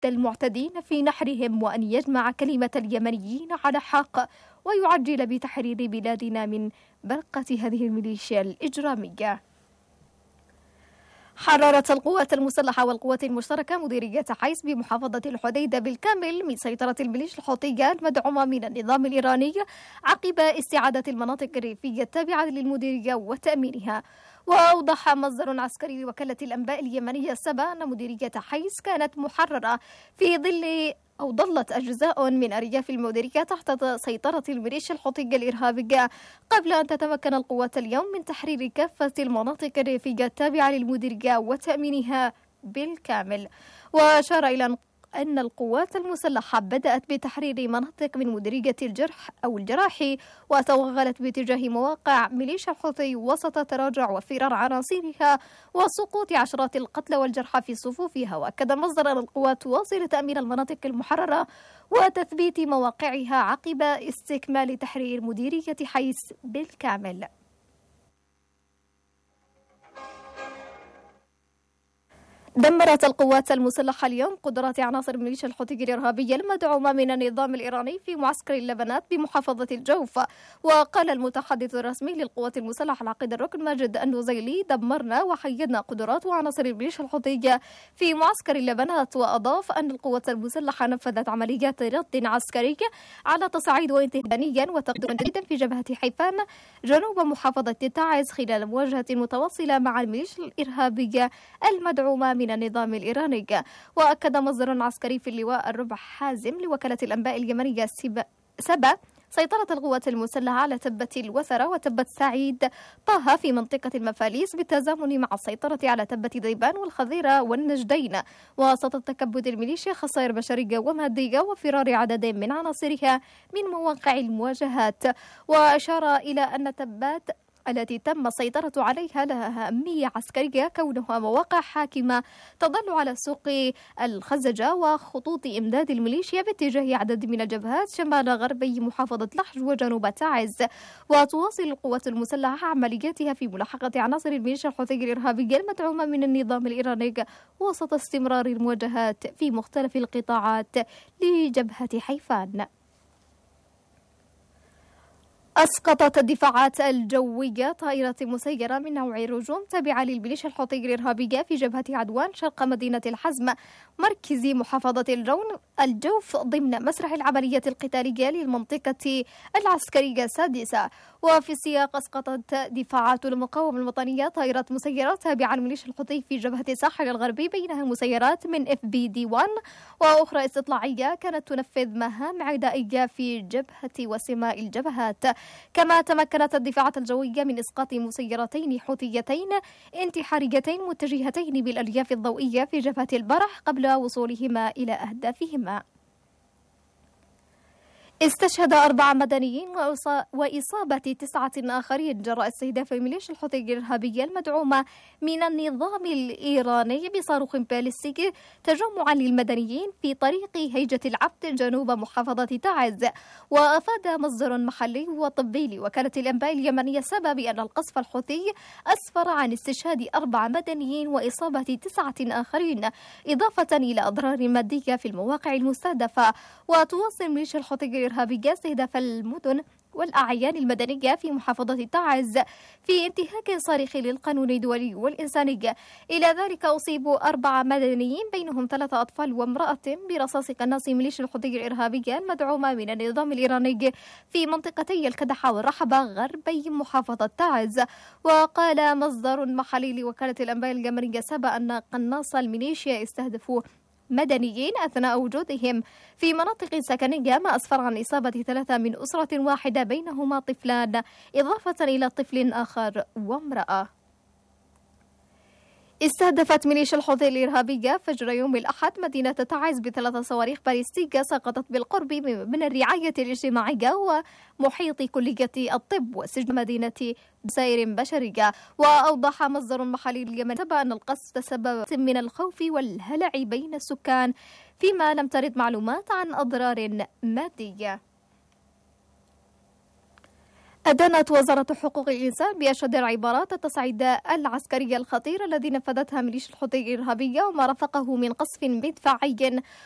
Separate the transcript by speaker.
Speaker 1: المعتدين في نحرهم، وأن يجمع كلمة اليمنيين على حق ويعجل بتحرير بلادنا من برقة هذه الميليشيا الإجرامية. حررت القوات المسلحة والقوات المشتركة مديرية حيس بمحافظة الحديدة بالكامل من سيطرة الميليشيا الحوثية المدعومة من النظام الإيراني عقب استعادة المناطق الريفية التابعة للمديرية وتأمينها. وأوضح مصدر عسكري لوكالة الأنباء اليمنية سبا أن مديرية حيس كانت محررة في ظلت أجزاء من أرياف المديرية تحت سيطرة الميليشيا الحوثية الإرهابية قبل أن تتمكن القوات اليوم من تحرير كافة المناطق الريفية التابعة للمديرية وتأمينها بالكامل. وأشار إلى أن القوات المسلحة بدأت بتحرير مناطق من مديرية الجراحي وتوغلت باتجاه مواقع ميليشيا الحوثي وسط تراجع وفرار عناصرها وسقوط عشرات القتلى والجرحى في صفوفها. وأكد مصدر أن القوات تواصل تأمين المناطق المحررة وتثبيت مواقعها عقب استكمال تحرير مديرية حيس بالكامل. دمرت القوات المسلحة اليوم قدرات عناصر الميليشيا الحوثية الإرهابية المدعومة من النظام الإيراني في معسكر اللبنات بمحافظة الجوف. وقال المتحدث الرسمي للقوات المسلحة العقيد الركن ماجد النزيلي: دمرنا وحيدنا قدرات وعناصر الميليشيا الحوثية في معسكر اللبنات. وأضاف أن القوات المسلحة نفذت عمليات رد عسكرية على تصعيد وانتهاء وتقدم جديدا في جبهة حيفان جنوب محافظة تعز خلال مواجهة متواصلة مع الميليشيا الإرهابية المدعومة من النظام الإيراني. وأكد مصدر عسكري في اللواء الربع حازم لوكالة الأنباء اليمنية سبا سيطرة القوات المسلحة على تبة الوثرة وتبة سعيد طه في منطقة المفاليس بالتزامن مع السيطرة على تبة ذيبان والخضيرة والنجدين، وسط تكبد الميليشيا خسائر بشرية ومادية وفرار عدد من عناصرها من مواقع المواجهات. وأشار إلى أن تبات التي تم السيطرة عليها لها أهمية عسكرية كونها مواقع حاكمة تظل على سوق الخزجة وخطوط إمداد الميليشيا باتجاه عدد من الجبهات شمال غربي محافظة لحج وجنوب تعز. وتواصل القوات المسلحة عملياتها في ملاحقة عناصر الميليشيا الحوثية الإرهابية المدعومة من النظام الإيراني وسط استمرار المواجهات في مختلف القطاعات لجبهة حيفان. أسقطت الدفاعات الجوية طائرة مسيرة من نوع رجوم تابعة للميليشيا الحوثية الإرهابية في جبهة عدوان شرق مدينة الحزم مركز محافظة الجوف ضمن مسرح العملية القتالية للمنطقة العسكرية السادسة. وفي السياق أسقطت دفاعات المقاومة الوطنية طائرة مسيرة تابعة للميليشيا الحوثي في جبهة الساحل الغربي، بينها مسيرات من FBD-1 وأخرى استطلاعية كانت تنفذ مهام عدائية في جبهة وسماء الجبهات. كما تمكنت الدفاعات الجوية من إسقاط مسيرتين حوثيتين انتحاريتين متجهتين بالألياف الضوئية في جبهة البرح قبل وصولهما إلى أهدافهما. استشهد 4 مدنيين وإصابة 9 آخرين جراء استهداف الميليشيا الحوثية الإرهابية المدعومة من النظام الإيراني بصاروخ باليستيكي تجمعا للمدنيين في طريق هيجة العبد جنوب محافظة تعز. وأفاد مصدر محلي وطبي لوكالة الأنباء اليمنية سبا بأن القصف الحوثي أسفر عن استشهاد 4 مدنيين وإصابة 9 آخرين، إضافة إلى أضرار مادية في المواقع المستهدفة. وتواصل الميليشيا الحوثية الإرهابية استهداف المدن والأعيان المدنية في محافظة تعز في انتهاك صارخ للقانون الدولي والإنساني. إلى ذلك أصيبوا 4 مدنيين بينهم 3 أطفال وامرأة برصاص قناص ميليشيا الحوثية الإرهابية المدعومة من النظام الإيراني في منطقتي الكدحة والرحبة غربي محافظة تعز. وقال مصدر محلي لوكالة الأنباء اليمنية سبا أن قناص الميليشيا استهدفوا مدنيين أثناء وجودهم في مناطق سكنية، ما أسفر عن إصابة 3 من أسرة واحدة بينهما طفلان إضافة إلى طفل آخر وامرأة. استهدفت ميليشيا الحوثي الإرهابية فجر يوم الأحد مدينة تعز ب3 صواريخ باليستيكية سقطت بالقرب من الرعاية الاجتماعية ومحيط كلية الطب وسجن مدينة بسائر بشرية. وأوضح مصدر محلي اليمن أن القصف تسبب من الخوف والهلع بين السكان، فيما لم ترد معلومات عن أضرار مادية. أدانت وزارة حقوق الإنسان بأشد العبارات التصعيد العسكري الخطير الذي نفذتها ميليشيا الحوثي الإرهابية وما رافقه من قصف مدفعي